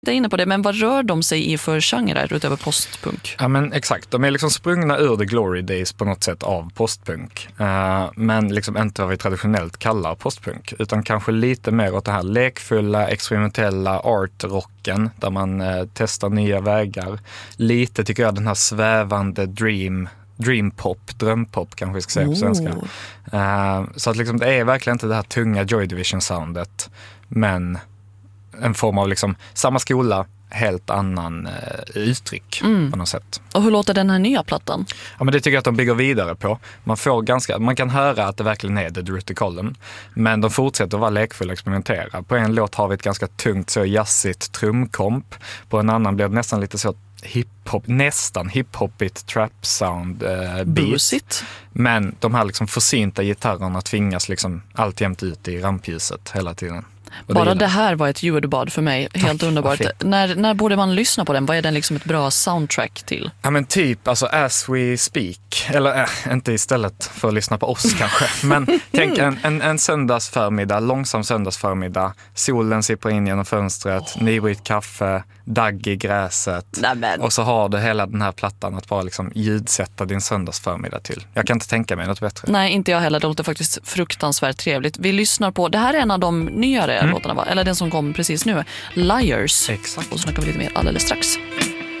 Jag är inne på det, men vad rör de sig i för genrer utöver postpunk? Ja, men exakt. De är liksom sprungna ur the glory days på något sätt av postpunk. Men liksom inte vad vi traditionellt kallar postpunk, utan kanske lite mer åt det här lekfulla, experimentella art-rocken där man testar nya vägar. Lite tycker jag den här svävande dreampop, drömpop kanske vi ska säga på svenska. Så att liksom, det är verkligen inte det här tunga Joy Division-soundet, men en form av liksom samma skola, helt annan uttryck på något sätt. Och hur låter den här nya plattan? Ja, men det tycker jag att de bygger vidare på. Man kan höra att det verkligen är The Dirty Column, men de fortsätter att vara lekfulla och experimentera. På en låt har vi ett ganska tungt, så jazzigt trumkomp. På en annan blir det nästan lite så nästan hiphopigt trap sound beat. Men de här liksom försynta gitarrerna tvingas liksom alltjämt ut i rampljuset hela tiden. Bara det här var ett ljudbad för mig. Helt underbart. När borde man lyssna på den? Vad är den liksom ett bra soundtrack till? Ja, men typ alltså as we speak. Eller inte istället för att lyssna på oss kanske. Men tänk en söndagsförmiddag, långsam söndagsförmiddag. Solen sipprar in genom fönstret, nybryggt kaffe, dagg i gräset. Nämen. Och så har du hela den här plattan att bara liksom ljudsätta din söndagsförmiddag till. Jag kan inte tänka mig något bättre. Nej, inte jag heller. Det låter faktiskt fruktansvärt trevligt. Vi lyssnar på, det här är en av de nyare låtarna, va? Eller den som kom precis nu, Liars. Exakt. Och så snackar vi lite mer alldeles strax.